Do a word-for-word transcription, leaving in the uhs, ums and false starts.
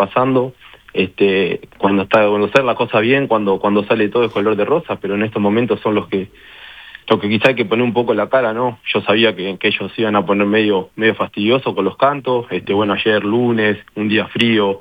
pasando. Este, cuando está, cuando sale la cosa bien, cuando, cuando sale todo es color de rosa, pero en estos momentos son los que, lo que quizá hay que poner un poco la cara, ¿no? Yo sabía que, que ellos iban a poner medio, medio fastidioso con los cantos. Este, bueno, ayer lunes, un día frío,